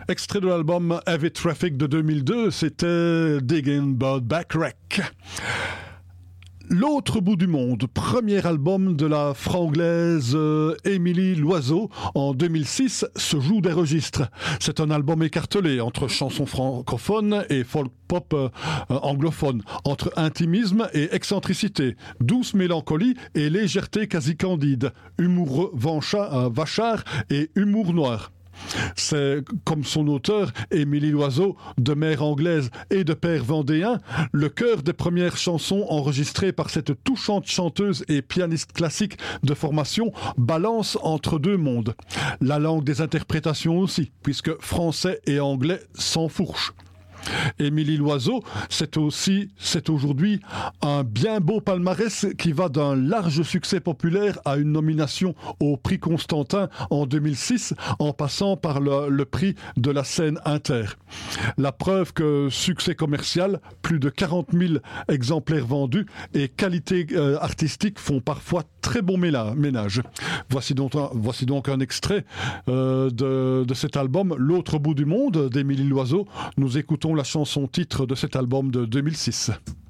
Extrait de l'album Heavy Traffic de 2002, c'était Digging Bird Back Wreck. L'autre bout du monde, premier album de la franglaise Émilie Loiseau en 2006, se joue des registres. C'est un album écartelé entre chansons francophones et folk pop anglophone, entre intimisme et excentricité, douce mélancolie et légèreté quasi candide, humour vachard et humour noir. C'est, comme son auteur, Émilie Loiseau, de mère anglaise et de père vendéen, le cœur des premières chansons enregistrées par cette touchante chanteuse et pianiste classique de formation balance entre deux mondes. La langue des interprétations aussi, puisque français et anglais s'enfourchent. Émilie Loiseau, c'est aujourd'hui un bien beau palmarès qui va d'un large succès populaire à une nomination au prix Constantin en 2006, en passant par le prix de la scène inter. La preuve que succès commercial, plus de 40 000 exemplaires vendus et qualité artistique font parfois très bon ménage. Voici donc un extrait de cet album, L'autre bout du monde d'Émilie Loiseau. Nous écoutons la chanson titre de cet album de 2006.